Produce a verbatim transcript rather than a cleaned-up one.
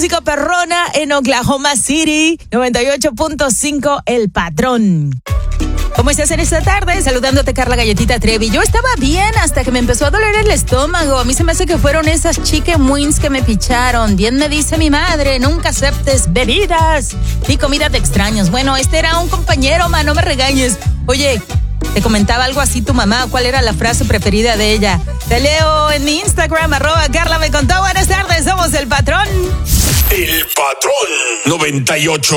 música perrona en Oklahoma City, noventa y ocho punto cinco El Patrón. ¿Cómo estás en esta tarde? Saludándote, Carla Galletita Trevi. Yo estaba bien hasta que me empezó a doler el estómago. A mí se me hace que fueron esas chicken wings que me picharon. Bien me dice mi madre, nunca aceptes bebidas ni comida de extraños. Bueno, este era un compañero, ma, no me regañes. Oye, te comentaba algo así tu mamá. ¿Cuál era la frase preferida de ella? Te leo en mi Instagram, arroba Carla me contó. Buenas tardes, somos El Patrón. El Patrón noventa y ocho.